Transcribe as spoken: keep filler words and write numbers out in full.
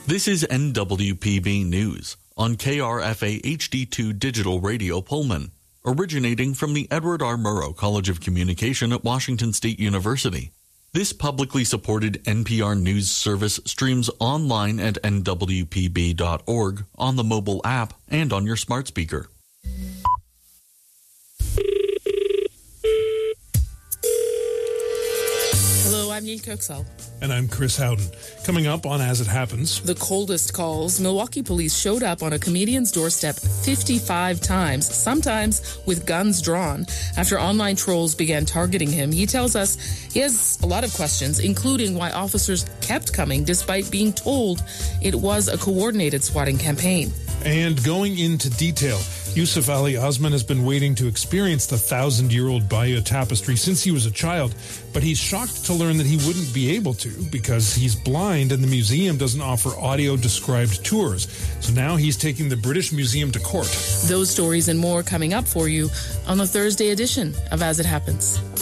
This is N W P B News on K R F A H D two Digital Radio Pullman, originating from the Edward R. Murrow College of Communication at Washington State University. This publicly supported N P R news service streams online at N W P B dot org, on the mobile app, and on your smart speaker. Hello, I'm Neil Kirksall. And I'm Chris Howden. Coming up on As It Happens. The coldest calls. Milwaukee police showed up on a comedian's doorstep fifty-five times, sometimes with guns drawn, after online trolls began targeting him. He tells us he has a lot of questions, including why officers kept coming despite being told it was a coordinated swatting campaign. And going into detail, Yusuf Ali Osman has been waiting to experience the thousand-year-old Bayeux tapestry since he was a child, but he's shocked to learn that he wouldn't be able to because he's blind and the museum doesn't offer audio-described tours. So now he's taking the British Museum to court. Those stories and more coming up for you on the Thursday edition of As It Happens.